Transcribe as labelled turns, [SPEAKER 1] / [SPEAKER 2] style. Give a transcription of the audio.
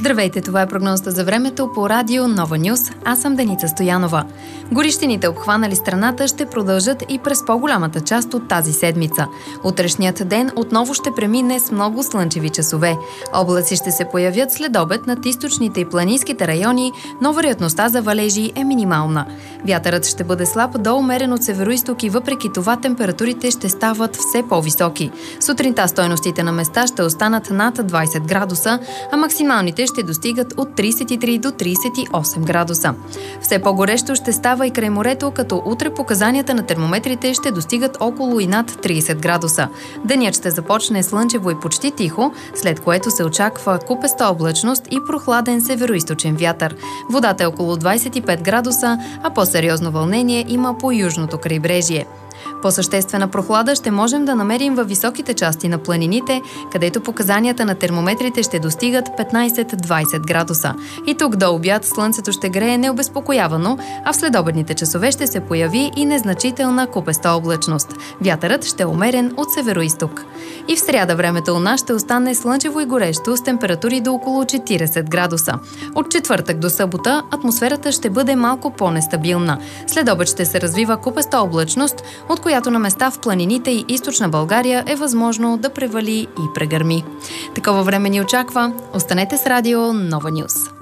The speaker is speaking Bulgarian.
[SPEAKER 1] Здравейте, това е прогнозата за времето по радио Нова Нюс. Аз съм Деница Стоянова. Горещините, обхванали страната, ще продължат и през по-голямата част от тази седмица. Утрешният ден отново ще премине с много слънчеви часове. Облаци ще се появят след обед над източните и планинските райони, но вероятността за валежи е минимална. Вятърът ще бъде слаб до умерен от североизток и въпреки това температурите ще стават все по-високи. Сутринта стойностите на места ще останат над 20 градуса, а максималните ще достигат от 33 до 38 градуса. Все по-горещо ще става и край морето, като утре показанията на термометрите ще достигат около и над 30 градуса. Денят ще започне слънчево и почти тихо, след което се очаква купеста облачност и прохладен североизточен вятър. Водата е около 25 градуса, а по-сериозно вълнение има по южното крайбрежие. По-съществена прохлада ще можем да намерим във високите части на планините, където показанията на термометрите ще достигат 15-20 градуса. И тук до обяд слънцето ще грее необезпокоявано, а в следобедните часове ще се появи и незначителна купеста облачност. Вятърът ще е умерен от североизток. И в сряда времето у нас ще остане слънчево и горещо с температури до около 40 градуса. От четвъртък до събота атмосферата ще бъде малко по-нестабилна. Следобед ще се развива купеста облачност, от която на места в планините и източна България е възможно да превали и прегърми. Такова време ни очаква. Останете с радио Нова Нюс.